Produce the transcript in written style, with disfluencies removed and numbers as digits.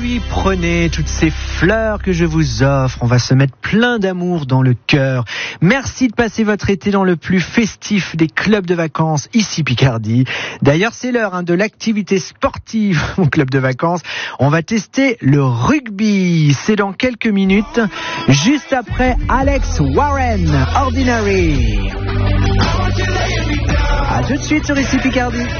oui, prenez toutes ces fleurs que je vous offre. On va se mettre plein d'amour dans le cœur. Merci de passer votre été dans le plus festif des clubs de vacances, ici Picardie. D'ailleurs, c'est l'heure de l'activité sportive au club de vacances. On va tester le rugby. C'est dans quelques minutes, juste après Alex Warren, Ordinary. À tout de suite sur ici Picardie.